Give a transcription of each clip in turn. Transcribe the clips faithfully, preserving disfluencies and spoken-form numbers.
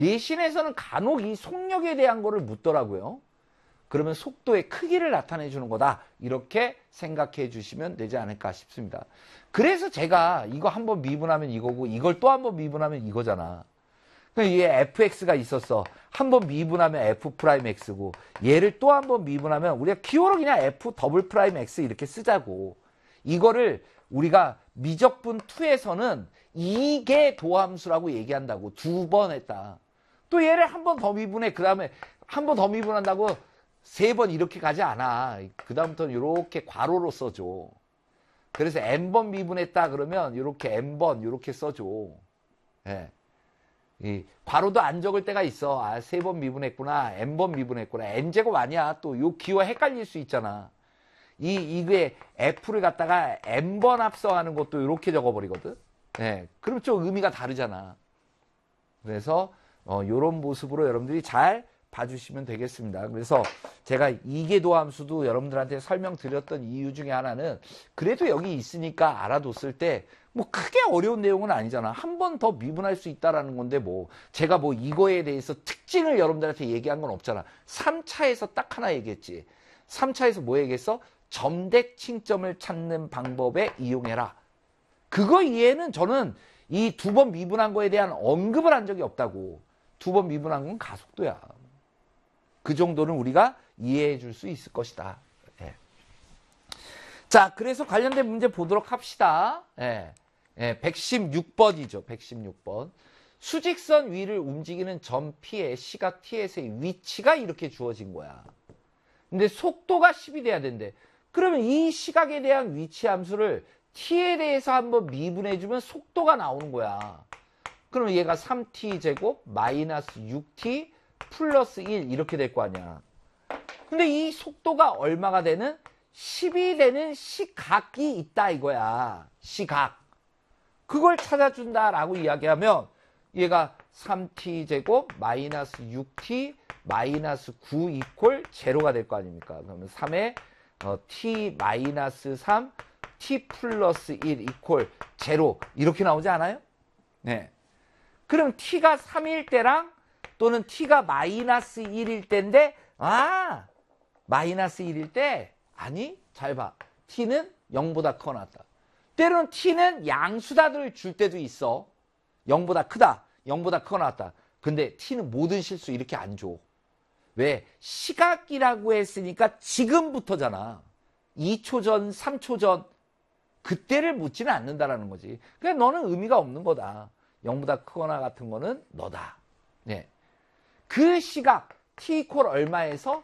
내신에서는 간혹 이 속력에 대한 거를 묻더라고요. 그러면 속도의 크기를 나타내 주는 거다. 이렇게 생각해 주시면 되지 않을까 싶습니다. 그래서 제가 이거 한번 미분하면 이거고 이걸 또 한번 미분하면 이거잖아. 얘 에프엑스가 있었어. 한번 미분하면 에프 프라임 엑스고 얘를 또 한번 미분하면 우리가 기호로 그냥 에프 더블 프라임 엑스 이렇게 쓰자고. 이거를 우리가 미적분 이에서는 이계 도함수라고 얘기한다고. 두 번 했다. 또 얘를 한 번 더 미분해. 그 다음에 한 번 더 미분한다고 세 번 이렇게 가지 않아. 그 다음부터는 이렇게 괄호로 써줘. 그래서 n번 미분했다 그러면 이렇게 n번 이렇게 써줘. 예. 이 괄호도 안 적을 때가 있어. 아, 세 번 미분했구나. n번 미분했구나. n제곱 아니야. 또 요 기호 헷갈릴 수 있잖아. 이, 이게 f를 갖다가 n번 합성하는 것도 이렇게 적어버리거든. 예. 그럼 좀 의미가 다르잖아. 그래서, 어, 요런 모습으로 여러분들이 잘 봐주시면 되겠습니다. 그래서 제가 이계도 함수도 여러분들한테 설명드렸던 이유 중에 하나는 그래도 여기 있으니까 알아뒀을 때 뭐 크게 어려운 내용은 아니잖아. 한 번 더 미분할 수 있다라는 건데 뭐 제가 뭐 이거에 대해서 특징을 여러분들한테 얘기한 건 없잖아. 삼 차에서 딱 하나 얘기했지. 삼 차에서 뭐 얘기했어? 점대칭점을 찾는 방법에 이용해라. 그거 이해는 저는 이 두 번 미분한 거에 대한 언급을 한 적이 없다고. 두 번 미분한 건 가속도야. 그 정도는 우리가 이해해 줄 수 있을 것이다. 예. 자, 그래서 관련된 문제 보도록 합시다. 예. 예, 백십육 번이죠. 백십육 번. 수직선 위를 움직이는 점 P의 시각 T에서의 위치가 이렇게 주어진 거야. 근데 속도가 십이 돼야 된대. 그러면 이 시각에 대한 위치 함수를 T에 대해서 한번 미분해주면 속도가 나오는 거야. 그러면 얘가 삼 티 제곱 마이너스 육 티 플러스 일 이렇게 될 거 아니야. 근데 이 속도가 얼마가 되는? 십이 되는 시각이 있다 이거야. 시각. 그걸 찾아준다라고 이야기하면 얘가 삼 티 제곱 마이너스 육 티 마이너스 구 이퀄 제로가 될 거 아닙니까? 그러면 삼에 어, t 마이너스 삼 t 플러스 일 이퀄 제로 이렇게 나오지 않아요? 네. 그럼 t가 삼일 때랑 또는 t가 마이너스 일일 때인데 아 마이너스 일일 때 아니 잘 봐. t는 영보다 커 놨다. 때로는 t는 양수다를 줄 때도 있어. 영보다 크다. 영보다 커 놨다. 근데 t는 모든 실수 이렇게 안 줘. 왜? 시각이라고 했으니까 지금부터잖아. 이 초 전, 삼 초 전 그때를 묻지는 않는다라는 거지. 그냥 너는 의미가 없는 거다. 영보다 크거나 같은 거는 너다. 네. 그 시각 t 이퀄 얼마에서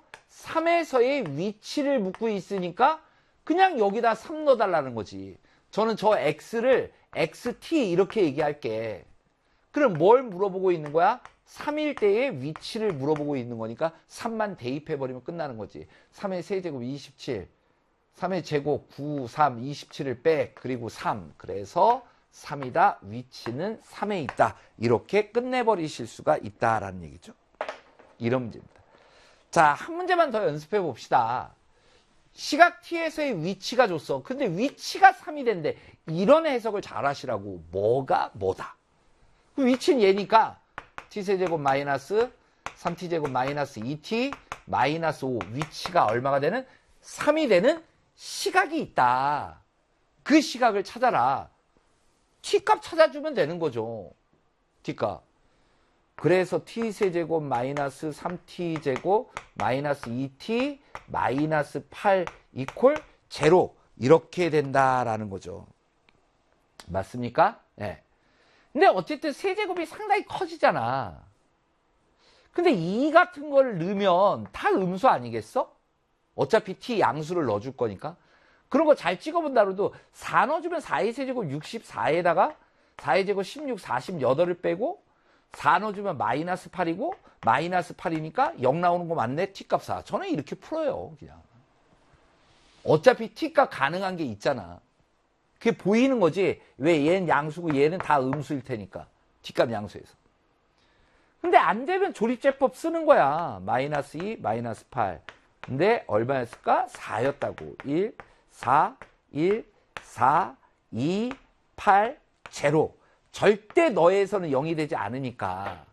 삼에서의 위치를 묻고 있으니까 그냥 여기다 삼 넣어달라는 거지. 저는 저 x를 xt 이렇게 얘기할게. 그럼 뭘 물어보고 있는 거야? 삼일 때의 위치를 물어보고 있는 거니까 삼만 대입해버리면 끝나는 거지. 삼의 세제곱 이십칠, 삼의 제곱 구, 삼, 이십칠을 빼, 그리고 삼. 그래서 삼이다. 위치는 삼에 있다. 이렇게 끝내버리실 수가 있다라는 얘기죠. 이런 문제입니다. 자, 한 문제만 더 연습해 봅시다. 시각 t에서의 위치가 줬어. 근데 위치가 삼이 된대. 이런 해석을 잘 하시라고. 뭐가 뭐다. 그 위치는 얘니까 t세제곱 마이너스 삼 티 제곱 마이너스 이 티 마이너스 오. 위치가 얼마가 되는? 삼이 되는 시각이 있다. 그 시각을 찾아라. t값 찾아주면 되는 거죠. t값. 그래서 t세제곱 마이너스 삼 티 제곱 마이너스 이 티 마이너스 팔 이퀄 제로 이렇게 된다라는 거죠. 맞습니까? 네. 근데 어쨌든 세제곱이 상당히 커지잖아. 근데 이 같은 걸 넣으면 다 음수 아니겠어? 어차피 t 양수를 넣어줄 거니까. 그런 거 잘 찍어본다고도 사 넣어주면 사의 세제곱 육십사에다가 사의 제곱 십육, 사십팔을 빼고 사 넣어주면 마이너스 팔이고 마이너스 팔이니까 영 나오는 거 맞네? t값 사. 저는 이렇게 풀어요. 그냥. 어차피 t값 가능한 게 있잖아. 그게 보이는 거지. 왜 얘는 양수고 얘는 다 음수일 테니까. t값 양수에서. 근데 안 되면 조립제법 쓰는 거야. 마이너스 이, 마이너스 팔. 근데 얼마였을까? 사였다고. 일, 사, 일, 사, 이, 팔, 제로. 절대 너에서는 영이 되지 않으니까